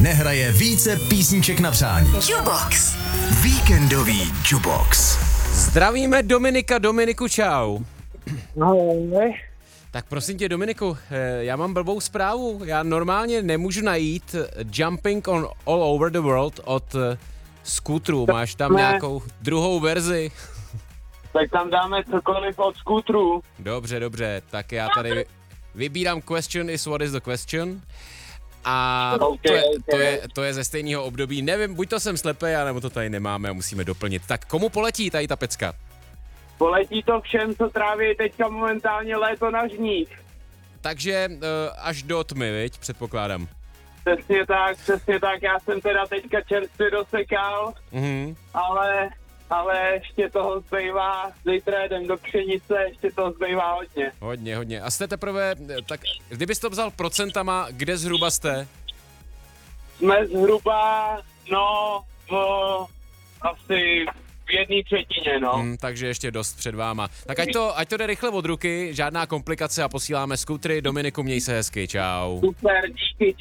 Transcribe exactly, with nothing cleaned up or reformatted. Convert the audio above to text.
nehraje více písniček na přání. Jubox. Víkendový Jubox. Zdravíme Dominika. Dominiku, čau. Ahoj. Tak prosím tě, Dominiku, já mám blbou zprávu. Já normálně nemůžu najít Jumping on All Over the World od Scootru. Máš tam Ne. nějakou druhou verzi? Tak tam dáme cokoliv od skútru. Dobře, dobře. Tak já tady vybírám Question is what is the question. A Okay, to, je, okay. to, je, to je ze stejného období. Nevím, buď to jsem slepý, nebo to tady nemáme a musíme doplnit. Tak komu poletí tady ta pecka? Poletí to všem, co tráví teďka momentálně léto na žních. Takže uh, až do tmy, viď? Předpokládám. Přesně tak, přesně tak. Já jsem teda teďka čerstvě dosekal, Mhm. ale, ale ještě toho zbývá. Zítra jdem do Pšenice, ještě toho zbývá hodně. Hodně, hodně. A jste teprve, tak kdybys to vzal procentama, kde zhruba jste? Jsme zhruba, no, v, asi v jedné třetině, no. Hmm, takže ještě dost před váma. Tak ať to, ať to jde rychle od ruky, žádná komplikace a posíláme skutry. Dominiku, měj se hezky, čau. Super, díky,